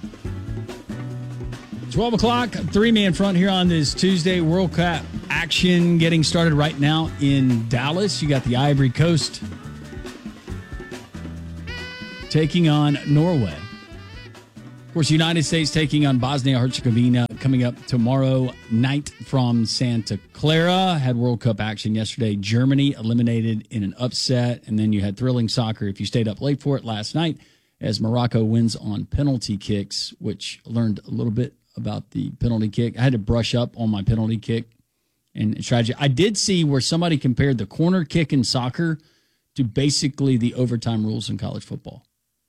12 o'clock, 3-man front here on this Tuesday. World Cup action getting started right now in Dallas. You got the Ivory Coast taking on Norway. Of course, United States taking on Bosnia-Herzegovina coming up tomorrow night from Santa Clara. Had World Cup action yesterday. Germany eliminated in an upset. And then you had thrilling soccer if you stayed up late for it last night as Morocco wins on penalty kicks, which learned a little bit about the penalty kick. I had to brush up on my penalty kick and strategy. I did see where somebody compared the corner kick in soccer to basically the overtime rules in college football,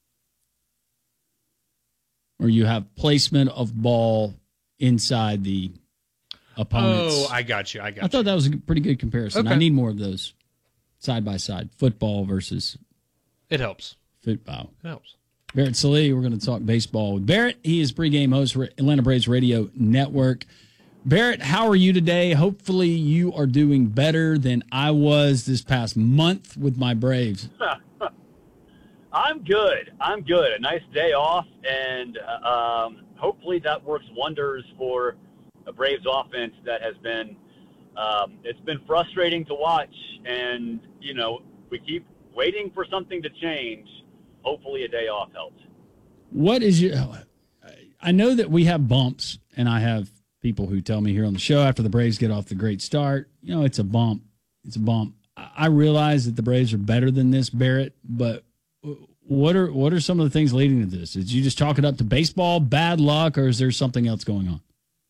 where you have placement of ball inside the opponent's. Oh, I got you. I thought that was a pretty good comparison. Okay. I need more of those side by side. Football versus It helps. football. It helps. Barrett Sallee, we're going to talk baseball with Barrett. He is pregame host for Atlanta Braves Radio Network. Barrett, how are you today? Hopefully you are doing better than I was this past month with my Braves. I'm good. A nice day off, and hopefully that works wonders for a Braves offense that has been it's been frustrating to watch, and, you know, we keep waiting for something to change. Hopefully a day off helps. What is your – I know that we have bumps, and I have people who tell me here on the show after the Braves get off the great start, you know, it's a bump. It's a bump. I realize that the Braves are better than this, Barrett, but what are some of the things leading to this? Did you just chalk it up to baseball, bad luck, or is there something else going on?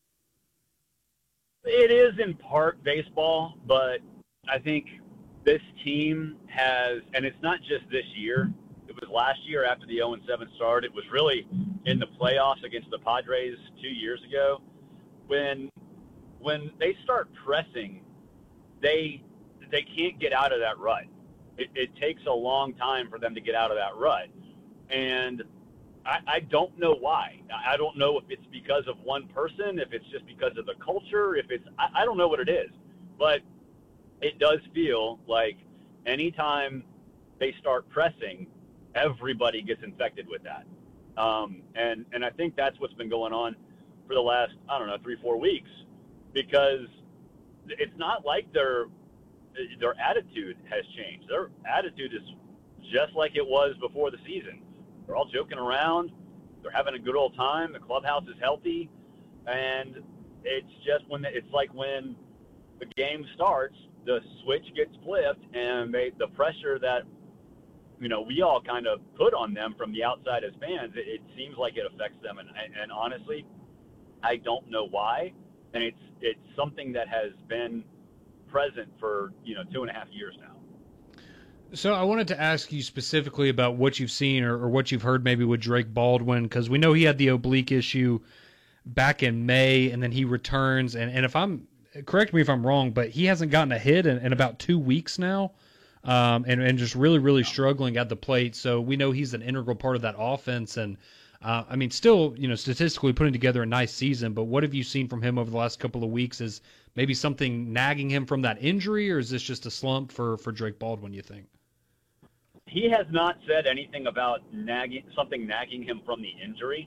It is in part baseball, but I think this team has – and it's not just this year. It was last year after the 0-7 start. It was really in the playoffs against the Padres 2 years ago. When they start pressing, they can't get out of that rut. It takes a long time for them to get out of that rut. And I don't know why. I don't know if it's because of one person, if it's just because of the culture, if it's – I don't know what it is. But it does feel like anytime they start pressing – everybody gets infected with that. And I think that's what's been going on for the last, 3-4 weeks, because it's not like their attitude has changed. Their attitude is just like it was before the season. They're all joking around. They're having a good old time. The clubhouse is healthy. And it's just it's like when the game starts, the switch gets flipped, and the pressure that, you know, we all kind of put on them from the outside as fans, it seems like it affects them. And honestly, I don't know why. And it's something that has been present for, 2.5 years now. So I wanted to ask you specifically about what you've seen or what you've heard maybe with Drake Baldwin, because we know he had the oblique issue back in May, and then he returns. And if correct me if I'm wrong, but he hasn't gotten a hit in about 2 weeks now. And just really, really struggling at the plate. So we know he's an integral part of that offense. And, still, statistically putting together a nice season. But what have you seen from him over the last couple of weeks? Is maybe something nagging him from that injury, or is this just a slump for Drake Baldwin, you think? He has not said anything about nagging him from the injury.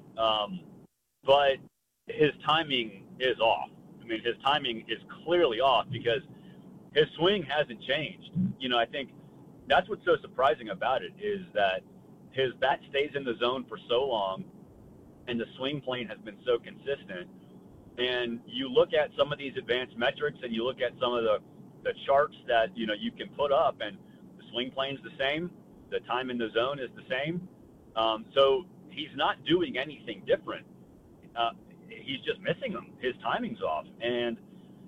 But his timing is off. His timing is clearly off because his swing hasn't changed. I think that's what's so surprising about it is that his bat stays in the zone for so long and the swing plane has been so consistent. And you look at some of these advanced metrics and you look at some of the charts that, you can put up, and the swing plane's the same. The time in the zone is the same. So he's not doing anything different. He's just missing them. His timing's off. And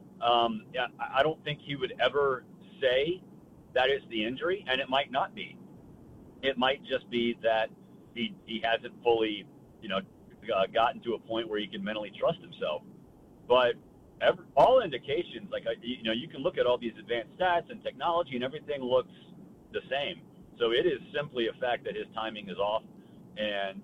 I don't think he would ever say that is the injury, and it might not be. It might just be that he hasn't fully, gotten to a point where he can mentally trust himself. But all indications, you can look at all these advanced stats and technology, and everything looks the same. So it is simply a fact that his timing is off. And,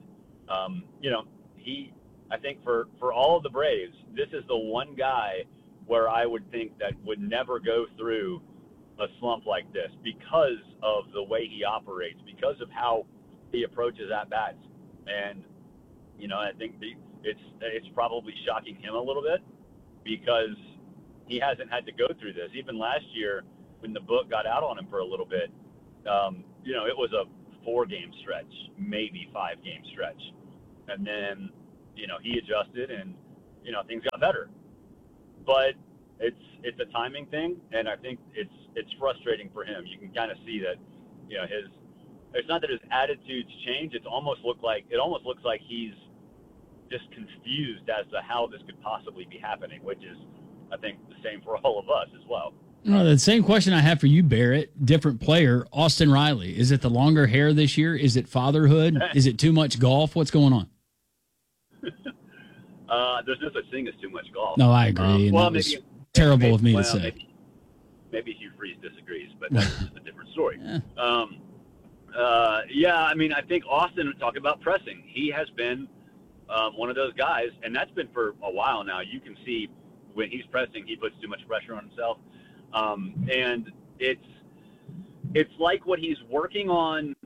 I think for all of the Braves, this is the one guy where I would think that would never go through a slump like this because of the way he operates, because of how he approaches at-bats. And I think it's probably shocking him a little bit because he hasn't had to go through this. Even last year, when the book got out on him for a little bit, it was a 4-game stretch, maybe 5-game stretch, and then he adjusted and things got better. But it's a timing thing, and I think it's frustrating for him. You can kind of see that it's not that his attitude's changed. It almost looks like he's just confused as to how this could possibly be happening, which is, I think, the same for all of us as well. The same question I have for you, Barrett, different player, Austin Riley. Is it the longer hair this year? Is it fatherhood? Is it too much golf? What's going on? There's no such thing as too much golf. No, I agree. Terrible of me to say. Maybe Hugh Freeze disagrees, but that's just a different story. I think Austin, talk about pressing. He has been one of those guys, and that's been for a while now. You can see when he's pressing, he puts too much pressure on himself. And it's like what he's working on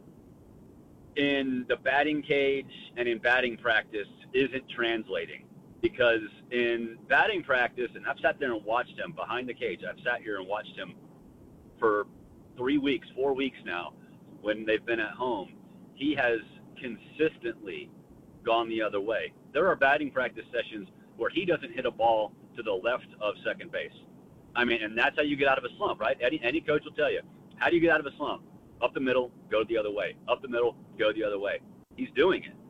in the batting cage and in batting practice isn't translating, because in batting practice, and I've sat there and watched him behind the cage. I've sat here and watched him for 3 weeks, 4 weeks now when they've been at home. He has consistently gone the other way. There are batting practice sessions where he doesn't hit a ball to the left of second base. I mean, and that's how you get out of a slump, right? Any coach will tell you. How do you get out of a slump? Up the middle, go the other way. Up the middle, go the other way. He's doing it.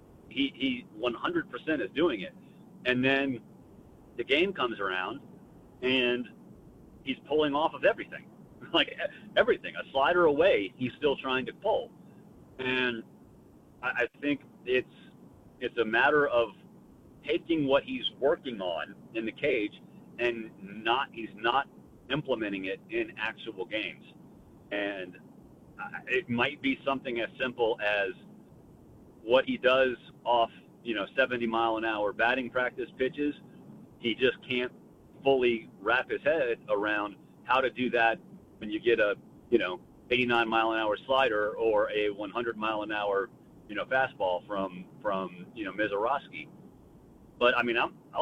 He 100% is doing it. And then the game comes around, and he's pulling off of everything. Like everything. A slider away, he's still trying to pull. And I think it's a matter of taking what he's working on in the cage and he's not implementing it in actual games. And it might be something as simple as what he does off 70-mile-an-hour batting practice pitches. He just can't fully wrap his head around how to do that when you get a 89-mile-an-hour slider or a 100-mile-an-hour fastball from Mizorowski. But I mean,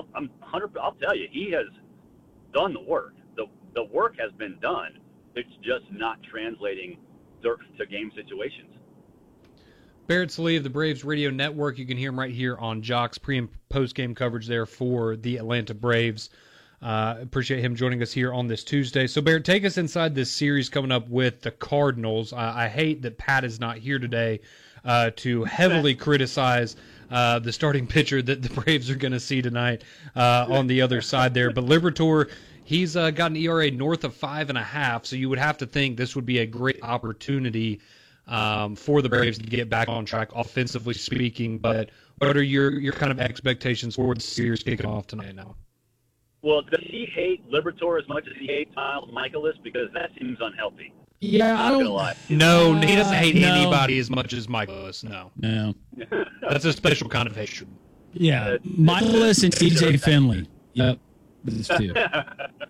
I'll tell you, he has done the work. The work has been done. It's just not translating to game situations. Barrett Sallee of the Braves Radio Network. You can hear him right here on Jock's pre- and post-game coverage there for the Atlanta Braves. Appreciate him joining us here on this Tuesday. So, Barrett, take us inside this series coming up with the Cardinals. I hate that Pat is not here today to heavily criticize the starting pitcher that the Braves are going to see tonight on the other side there. But Liberatore, he's got an ERA north of 5.5, so you would have to think this would be a great opportunity for the Braves to get back on track, offensively speaking. But what are your kind of expectations for the series kicking off tonight now? Well, does he hate Liberatore as much as he hates Miles Michaelis? Because that seems unhealthy. Yeah, I don't. No, he doesn't hate anybody as much as Michaelis. No. That's a special kind of hatred. Yeah, Michaelis and TJ Finley. Yep, these two. That's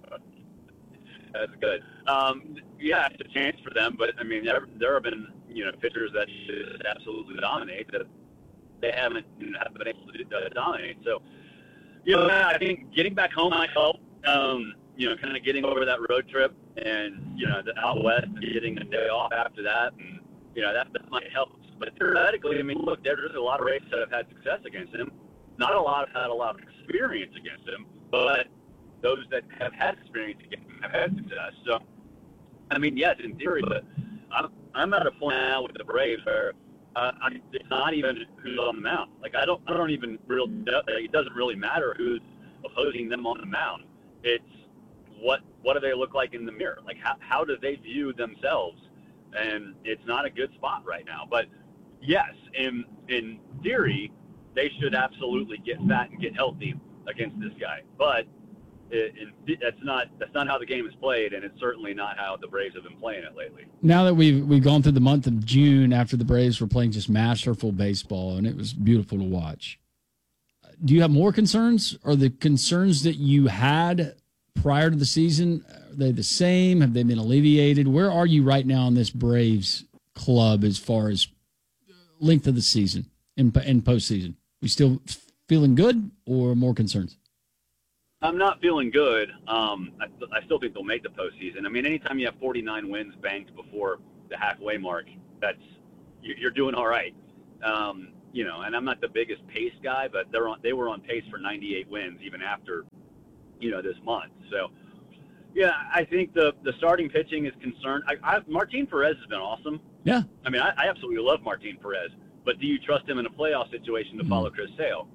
good. It's a chance for them, but I mean, there have been pitchers that just absolutely dominate that they haven't been able to dominate. So, I think getting back home might help. Kind of getting over that road trip and the out west and getting a day off after that, and that might help. But theoretically, I mean, look, there's a lot of races that have had success against him. Not a lot have had a lot of experience against him, but those that have had experience against him have had success. So, I mean, yes, in theory, but I'm at a point now with the Braves where it's not even who's on the mound. Like I don't even really. It doesn't really matter who's opposing them on the mound. It's what do they look like in the mirror? Like how do they view themselves? And it's not a good spot right now. But yes, in theory, they should absolutely get fat and get healthy against this guy. But that's not how the game is played, and it's certainly not how the Braves have been playing it lately. Now that we've gone through the month of June after the Braves were playing just masterful baseball, and it was beautiful to watch. Do you have more concerns? Are the concerns that you had prior to the season, are they the same? Have they been alleviated? Where are you right now in this Braves club as far as length of the season and postseason? You still feeling good or more concerns? I'm not feeling good. I still think they'll make the postseason. I mean, anytime you have 49 wins banked before the halfway mark, you're doing all right. And I'm not the biggest pace guy, but they were on pace for 98 wins even after, this month. So, yeah, I think the starting pitching is concerned. Martin Perez has been awesome. Yeah. I mean, I absolutely love Martin Perez, but do you trust him in a playoff situation to follow Chris Sale?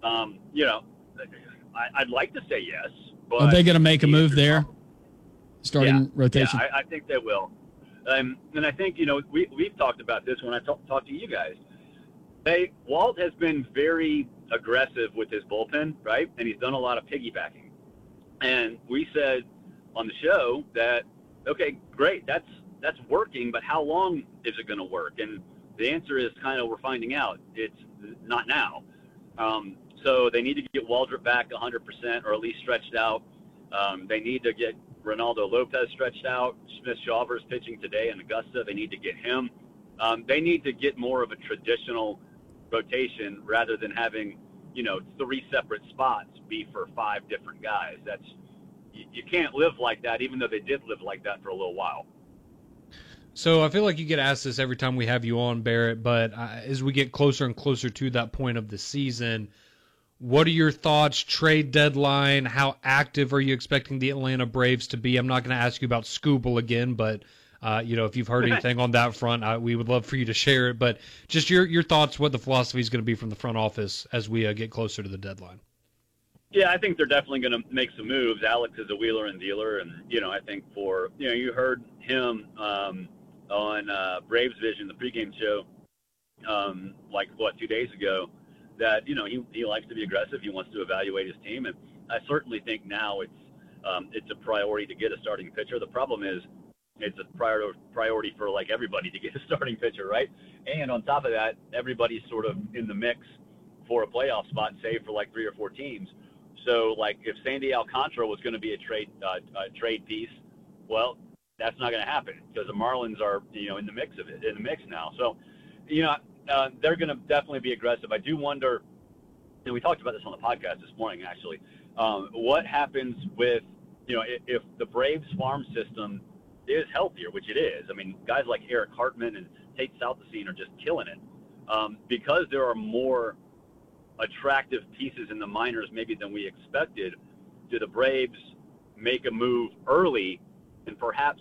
I'd like to say yes, but are they going to make a move there? Starting rotation? Yeah, I think they will. And I think, we've talked about this when I talked to you guys. Walt has been very aggressive with his bullpen, right? And he's done a lot of piggybacking. And we said on the show that, okay, great, that's working, but how long is it going to work? And the answer is kind of we're finding out. It's not now. So they need to get Waldrop back 100% or at least stretched out. They need to get Ronaldo Lopez stretched out. Smith-Shawver's pitching today in Augusta. They need to get him. They need to get more of a traditional rotation rather than having, 3 separate spots be for 5 different guys. You can't live like that, even though they did live like that for a little while. So I feel like you get asked this every time we have you on, Barrett, but as we get closer and closer to that point of the season, what are your thoughts, trade deadline? How active are you expecting the Atlanta Braves to be? I'm not going to ask you about Skubal again, but if you've heard anything on that front, we would love for you to share it. But just your thoughts, what the philosophy is going to be from the front office as we get closer to the deadline. Yeah, I think they're definitely going to make some moves. Alex is a wheeler and dealer, and I think you heard him on Braves Vision, the pregame show, 2 days ago, that he likes to be aggressive. He wants to evaluate his team, and I certainly think now it's a priority to get a starting pitcher. The problem is it's a priority for everybody to get a starting pitcher, right? And on top of that, everybody's sort of in the mix for a playoff spot, save for 3 or 4 teams. So if Sandy Alcantara was going to be a trade piece, well, that's not going to happen because the Marlins are in the mix now. So they're going to definitely be aggressive. I do wonder, and we talked about this on the podcast this morning, actually, what happens with, if the Braves farm system is healthier, which it is. I mean, guys like Eric Hartman and Tate Southesine are just killing it because there are more attractive pieces in the minors maybe than we expected. Do the Braves make a move early and perhaps,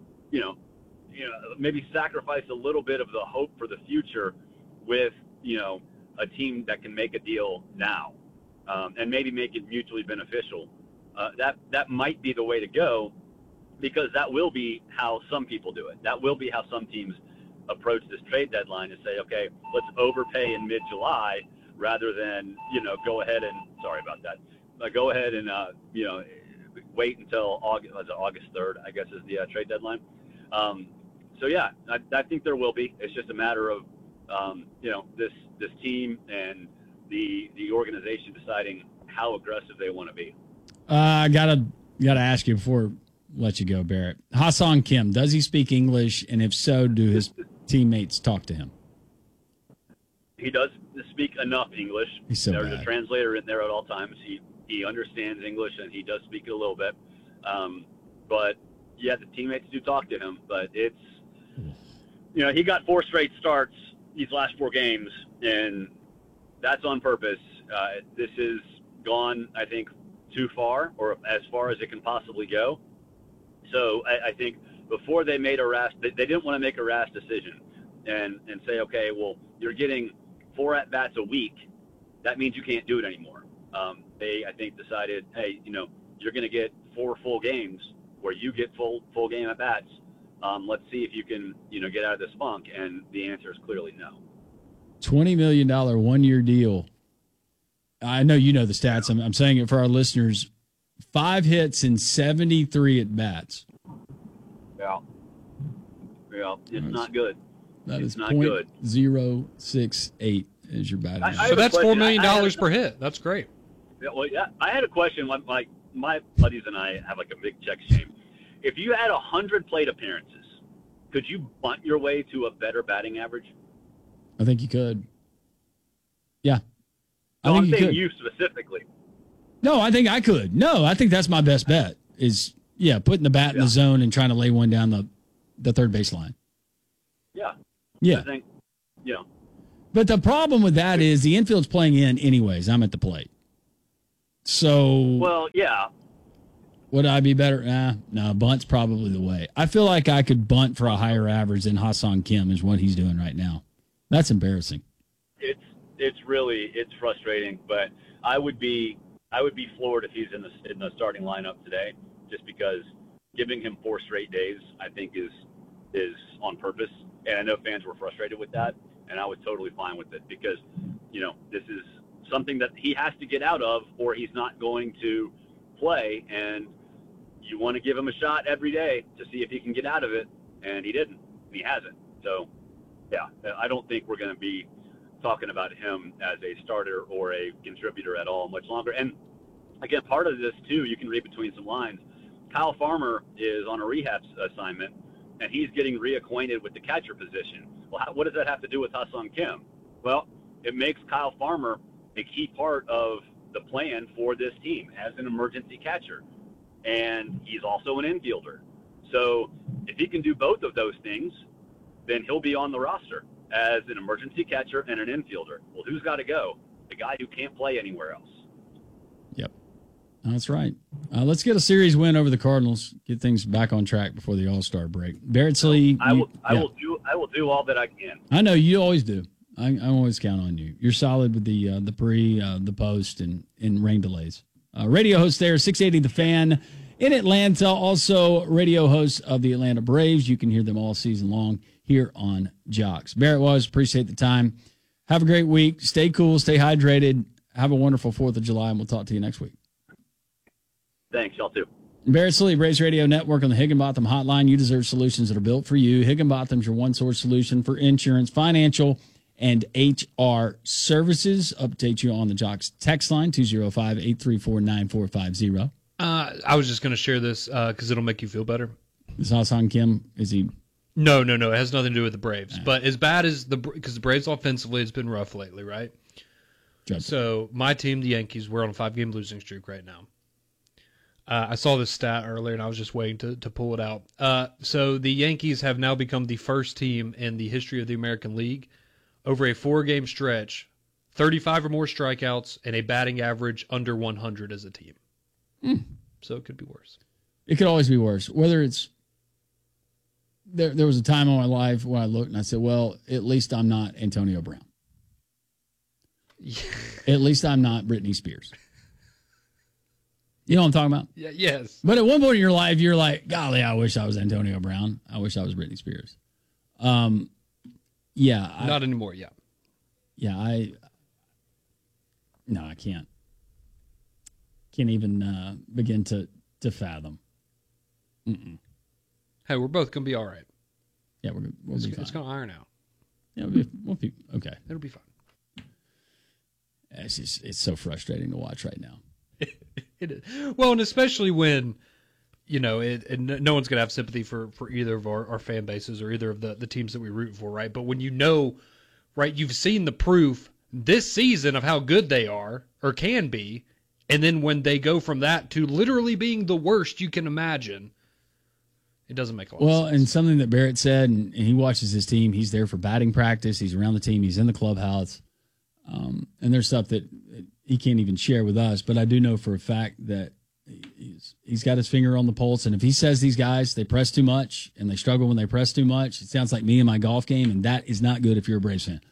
maybe sacrifice a little bit of the hope for the future with, a team that can make a deal now and maybe make it mutually beneficial? That might be the way to go because that will be how some people do it. That will be how some teams approach this trade deadline and say, okay, let's overpay in mid-July rather than, go ahead and, sorry about that, go ahead and, wait until August 3rd, I guess is the trade deadline. So, yeah, I think there will be. It's just a matter of, this team and the organization deciding how aggressive they want to be. I gotta ask you before I let you go, Barrett. Ha-Seong Kim, does he speak English? And if so, do his teammates talk to him? He does speak enough English. He's so There's bad. a translator in there at all times. He understands English and he does speak it a little bit. But yeah, the teammates do talk to him. But it's, he got 4 straight starts these last 4 games, and that's on purpose. This has gone, I think, too far, or as far as it can possibly go. So I think before they made they didn't want to make a rash decision and say, okay, well, you're getting 4 at-bats a week. That means you can't do it anymore. They, I think, decided, hey, you're going to get 4 full games where you get full game at-bats. Let's see if you can, get out of this funk. And the answer is clearly no. $20 million 1-year deal. I know you know the stats. I'm saying it for our listeners. 5 hits and 73 at-bats. Yeah. It's not good. That it's is not good. .068 is your batting average. So that's $4 million per hit. That's great. Yeah, well, yeah. I had a question. Like my buddies and I have a big check shame. If you had 100 plate appearances, could you bunt your way to a better batting average? I think you could. Yeah. No, I think I'm you saying could. you specifically. No, I think I could. No, I think that's my best bet is, putting the bat in the zone and trying to lay one down the third base line. Yeah. Yeah. I think, But the problem with that is the infield's playing in anyways. I'm at the plate. So. Well, yeah. Would I be better? No, bunt's probably the way. I feel like I could bunt for a higher average than Ha-Seong Kim is what he's doing right now. That's embarrassing. It's frustrating, but I would be floored if he's in the starting lineup today, just because giving him 4 straight days, I think is on purpose. And I know fans were frustrated with that, and I was totally fine with it because, this is something that he has to get out of or he's not going to play, and you want to give him a shot every day to see if he can get out of it, and he didn't, and he hasn't. So, yeah, I don't think we're going to be talking about him as a starter or a contributor at all much longer. And again, part of this too, you can read between some lines. Kyle Farmer is on a rehab assignment, and he's getting reacquainted with the catcher position. Well, what does that have to do with Ha-Seong Kim? Well, it makes Kyle Farmer a key part of the plan for this team as an emergency catcher, and he's also an infielder. So if he can do both of those things, then he'll be on the roster as an emergency catcher and an infielder. Well, who's got to go? The guy who can't play anywhere else. Yep, that's right. Let's get a series win over the Cardinals. Get things back on track before the All-Star break. Barrett Lee, I will do all that I can. I know you always do. I always count on you. You're solid with the pre, the post, and rain delays. Radio host there, 680 The Fan in Atlanta. Also, radio host of the Atlanta Braves. You can hear them all season long here on Jocks. Barrett appreciate the time. Have a great week. Stay cool. Stay hydrated. Have a wonderful 4th of July, and we'll talk to you next week. Thanks, y'all too. Barrett Lee, Braves Radio Network on the Higginbotham Hotline. You deserve solutions that are built for you. Higginbotham's your one-source solution for insurance, financial, and HR services. Update you on the Jocks text line, 205-834-9450. I was just going to share this because it'll make you feel better. Is Ha-Seong Kim, is he? No. It has nothing to do with the Braves. But as bad as because the Braves offensively has been rough lately, right? Dreadful. So my team, the Yankees, we're on a 5-game losing streak right now. I saw this stat earlier, and I was just waiting to pull it out. So the Yankees have now become the first team in the history of the American League over a 4-game stretch, 35 or more strikeouts, and a batting average under 100 as a team. So it could be worse. It could always be worse. Whether it's there was a time in my life when I looked and I said, well, at least I'm not Antonio Brown. Yeah. At least I'm not Britney Spears. You know what I'm talking about? Yeah, yes. But at one point in your life, you're like, golly, I wish I was Antonio Brown. I wish I was Britney Spears. Yeah. Not anymore, yeah. Yeah, I can't. Can't even begin to fathom. Mm-mm. Hey, we're both going to be all right. Yeah, we'll be fine. It's going to iron out. Yeah, we'll be okay. It'll be fine. It's so frustrating to watch right now. It is. Well, and especially when, no one's going to have sympathy for either of our fan bases or either of the teams that we root for, right? But when right, you've seen the proof this season of how good they are or can be, and then when they go from that to literally being the worst you can imagine, it doesn't make a lot of sense. Well, and something that Barrett said, and he watches his team, he's there for batting practice, he's around the team, he's in the clubhouse, and there's stuff that he can't even share with us, but I do know for a fact that he's got his finger on the pulse, and if he says these guys, they press too much, and they struggle when they press too much, it sounds like me and my golf game, and that is not good if you're a Braves fan.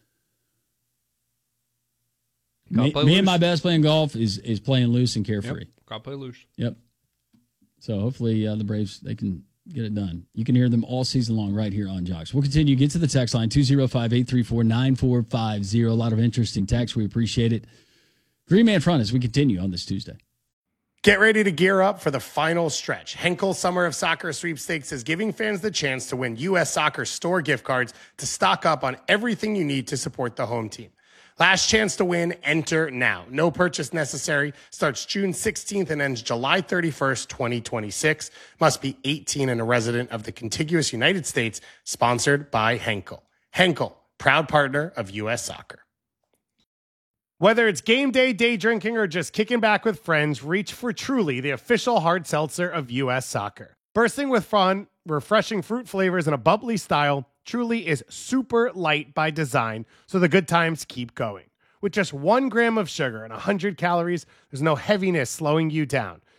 Me and my best playing golf is playing loose and carefree. Yep. Got to play loose. Yep. So hopefully the Braves, they can get it done. You can hear them all season long right here on Jocks. We'll continue. Get to the text line, 205-834-9450. A lot of interesting texts. We appreciate it. Three-man front as we continue on this Tuesday. Get ready to gear up for the final stretch. Henkel Summer of Soccer Sweepstakes is giving fans the chance to win U.S. Soccer store gift cards to stock up on everything you need to support the home team. Last chance to win, enter now. No purchase necessary. Starts June 16th and ends July 31st, 2026. Must be 18 and a resident of the contiguous United States. Sponsored by Henkel. Henkel, proud partner of U.S. Soccer. Whether it's game day, day drinking, or just kicking back with friends, reach for Truly, the official hard seltzer of U.S. Soccer. Bursting with fun, refreshing fruit flavors, and a bubbly style, Truly is super light by design, so the good times keep going. With just 1 gram of sugar and 100 calories, there's no heaviness slowing you down.